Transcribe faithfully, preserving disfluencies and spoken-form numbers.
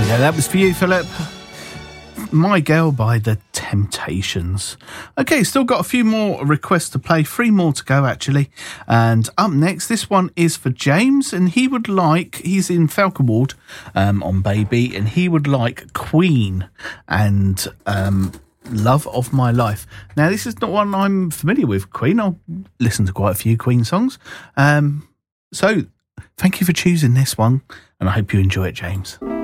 go. That was for you, Philip. My Girl by The Temptations. Okay, still got a few more requests to play. Three more to go, actually. And up next, this one is for James, and he would like, he's in Falcon Ward um, on Baby, and he would like Queen and um, Love of My Life. Now, this is not one I'm familiar with, Queen. I'll listen to quite a few Queen songs. Um, so, thank you for choosing this one, and I hope you enjoy it, James.